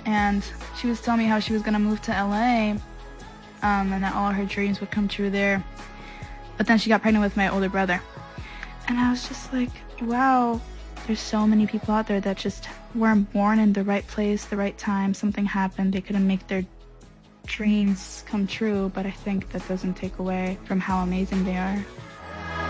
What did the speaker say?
and she was telling me how she was gonna move to LA, and that all her dreams would come true there. But then she got pregnant with my older brother. And I was just like, wow, there's so many people out there that just weren't born in the right place, the right time. Something happened. They couldn't make their dreams come true. But I think that doesn't take away from how amazing they are.